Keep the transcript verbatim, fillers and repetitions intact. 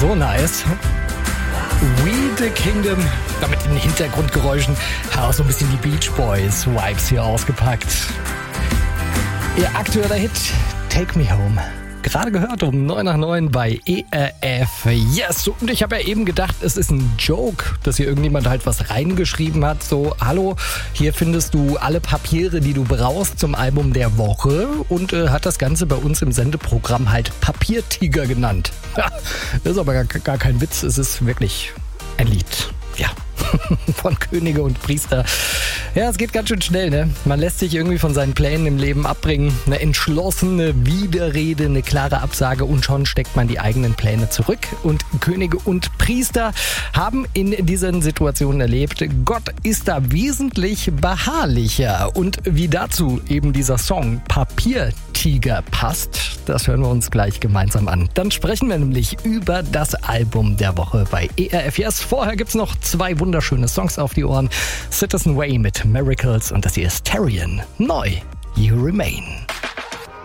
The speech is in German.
So nice. We the Kingdom, damit in den Hintergrundgeräuschen auch so ein bisschen die Beach Boys Vibes hier ausgepackt. Ihr aktueller Hit, Take Me Home. Gerade gehört um neun nach neun bei E R F. Yes! Und ich habe ja eben gedacht, es ist ein Joke, dass hier irgendjemand halt was reingeschrieben hat. So, hallo, hier findest du alle Papiere, die du brauchst zum Album der Woche. Und äh, hat das Ganze bei uns im Sendeprogramm halt Papiertiger genannt. Ja, das ist aber gar, gar kein Witz. Es ist wirklich ein Lied. Ja. Von Könige und Priester. Ja, es geht ganz schön schnell, ne? Man lässt sich irgendwie von seinen Plänen im Leben abbringen. Eine entschlossene Widerrede, eine klare Absage und schon steckt man die eigenen Pläne zurück. Und Könige und Priester haben in diesen Situationen erlebt, Gott ist da wesentlich beharrlicher. Und wie dazu eben dieser Song Papiertiger passt, das hören wir uns gleich gemeinsam an. Dann sprechen wir nämlich über das Album der Woche bei E R F. Yes, vorher gibt's noch zwei wunderschöne Songs auf die Ohren. Citizen Way mit Miracles und das hier ist Tarian. Neu, You Remain.